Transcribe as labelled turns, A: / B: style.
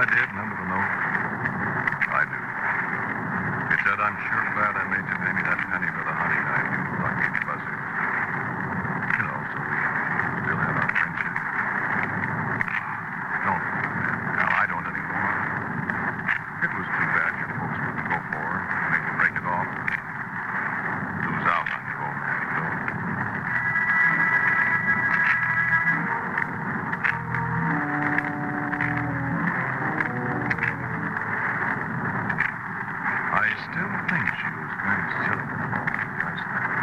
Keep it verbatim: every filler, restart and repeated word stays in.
A: I did? Remember the note? I do. It said, I'm sure glad I made you pay me that penny for the hunting knife you brought me buzzard. You know, so we still have our friendship. Don't, Al, I don't anymore. It was too bad your folks wouldn't go for her, make you break it off. Lose out on your old man, you know. I still think she was very silly last night.